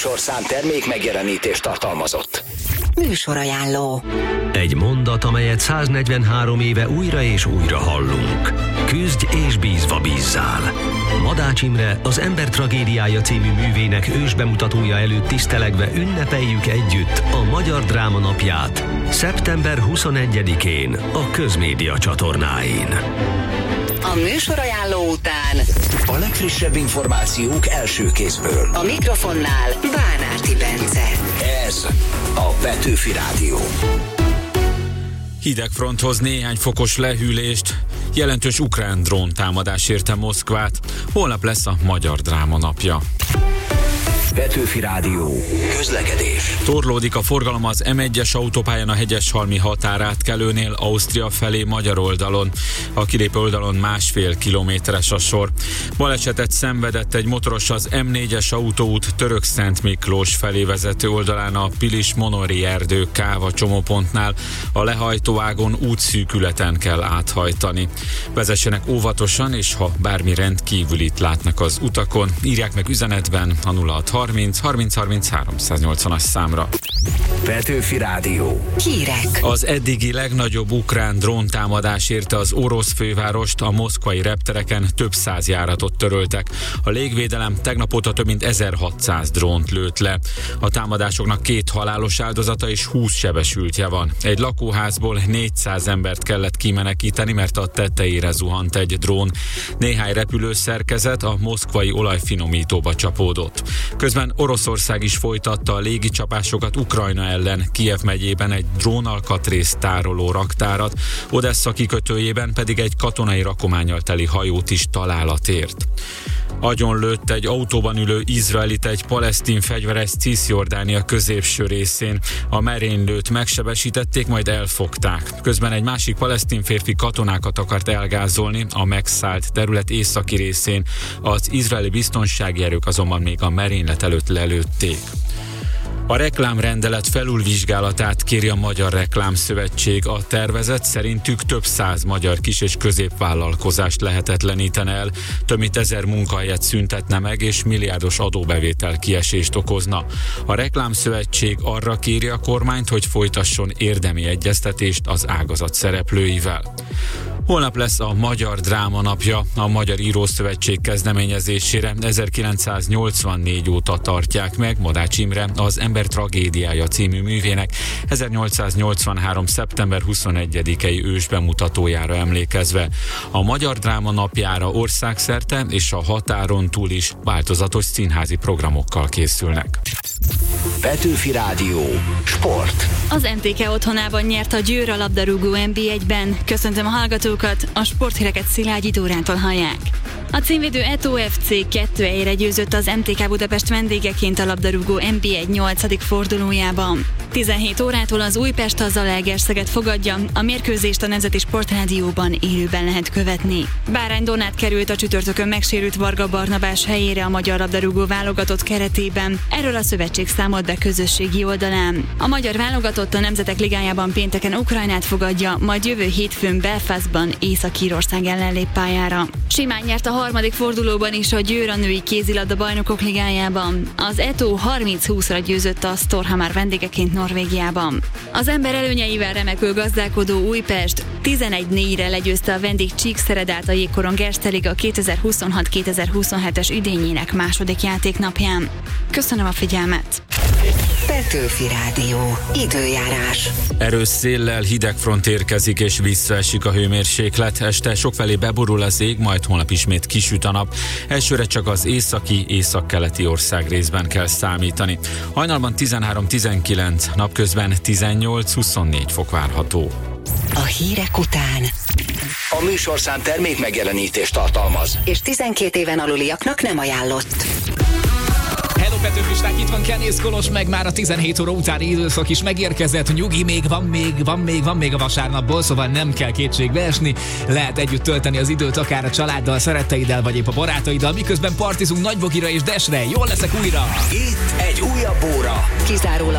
műsorszám termék megjelenítést tartalmazott. Műsorajánló. Egy mondat, amelyet 143 éve újra és újra hallunk. Küzdj és bízva bízzál. Madács Imre az Ember tragédiája című művének ősbemutatója előtt tisztelegve ünnepeljük együtt a Magyar Dráma Napját szeptember 21-én a Közmédia csatornáin. A műsorajánló után A legfrissebb információk első kézből. a mikrofonnál Bánárti Bence. Ez a Petőfi Rádió. Hidegfronthoz néhány fokos lehűlést, jelentős ukrán drón támadás érte Moszkvát. Holnap lesz a Magyar Dráma Napja. Petőfi Rádió. Közlekedés. Torlódik a forgalom az M1-es autópályán a Hegyeshalmi határátkelőnél Ausztria felé magyar oldalon. A kilépő oldalon 1,5 kilométeres a sor. Balesetet szenvedett egy motoros az M4-es autóút Törökszent Miklós felé vezető oldalán a Pilis-Monori erdő Káva csomópontnál. A lehajtóágon útszűkületen kell áthajtani. Vezessenek óvatosan, és ha bármi rendkívülit látnak az utakon, írják meg üzenetben a 0630 30 30 380-as számra. Petőfi Rádió. Hírek. Az eddigi legnagyobb ukrán dróntámadás érte az orosz fővárost, a moszkvai reptereken több száz járatot töröltek. A légvédelem tegnap óta több mint 1600 drónt lőtt le. A támadásoknak 2 halálos áldozata és 20 sebesültje van. Egy lakóházból 400 embert kellett kimenekíteni, mert a tetejére zuhant egy drón. Néhány repülőszerkezet a moszkvai olajfinomítóba csapódott. Közben Oroszország is folytatta a légicsapásokat Ukrajna ellen, Kijev megyében egy drónalkatrész tároló raktárat, Odessa kikötőjében pedig egy katonai rakománnyal teli hajót is találat ért. Agyonlőtt egy autóban ülő izraelit egy palesztin fegyveres Cisjordánia középső részén. A merénylőt megsebesítették, majd elfogták. Közben egy másik palesztin férfi katonákat akart elgázolni a megszállt terület északi részén. Az izraeli biztonsági erők azonban még a merénylet előtt lelőtték. A reklámrendelet felülvizsgálatát kéri a Magyar Reklámszövetség. A tervezet szerintük több száz magyar kis- és középvállalkozást lehetetlenítene el, több mint 1000 munkahelyet szüntetne meg, és milliárdos adóbevétel kiesést okozna. A Reklámszövetség arra kéri a kormányt, hogy folytasson érdemi egyeztetést az ágazat szereplőivel. Holnap lesz a Magyar Dráma Napja, a Magyar Írószövetség kezdeményezésére 1984 óta tartják meg Madács Imre az Ember tragédiája című művének 1883. szeptember 21-i ősbemutatójára emlékezve. A Magyar Dráma Napjára országszerte és a határon túl is változatos színházi programokkal készülnek. Petőfi Rádió. Sport. Az MTK otthonában nyert a Győr a labdarúgó NB1-ben. Köszöntöm a hallgatókat, a sporthíreket Szilágyi Dórától hallják. A címvédő Eto FC 2-1-re győzött az MTK Budapest vendégeként a labdarúgó NB1 8. fordulójában. 17 órától az Újpest a Zalaegerszeget fogadja, a mérkőzést a Nemzeti Sportrádióban élőben lehet követni. Bárány Donát került a csütörtökön megsérült Varga Barnabás helyére a magyar labdarúgó válogatott keretében. Erről a szövetség számolt be közösségi oldalán. A magyar válogatott a Nemzetek Ligájában pénteken Ukrajnát fogadja, majd jövő hétfőn Belfastban Észak-Írország ellen lép pályára. Simán nyert a harmadik fordulóban is a Győr a női kézilabda bajnokok ligájában. Az Eto 30-20-ra győzött a Storhamar vendégeként Norvégiában. Az ember előnyeivel remekül gazdálkodó Újpest 11-4-re legyőzte a vendég Csíkszeredát a Jégkorong Erste Liga 2026-2027-es idényének második játéknapján. Köszönöm a figyelmet! Petőfi Rádió. Időjárás. Erős széllel hidegfront érkezik és visszaesik a hőmérséklet. Este sokfelé beborul az ég, majd holnap ismét kisüt a nap. Elsőre csak az északi, északkeleti ország részben kell számítani. Hajnalban 13-19, napközben 18-24 fok várható. A hírek után A műsorszám termék megjelenítést tartalmaz. és 12 éven aluliaknak nem ajánlott. Hello Petőfisták, itt van Kenész Kolos, meg már a 17 óra utáni időszak is megérkezett. Nyugi, még van még a vasárnapból, szóval nem kell kétségbe esni. Lehet együtt tölteni az időt akár a családdal, szeretteiddel, vagy épp a barátaiddal, miközben partizunk Nagybogira és Desre. Jól leszek újra! Itt egy újabb óra. Kizárólag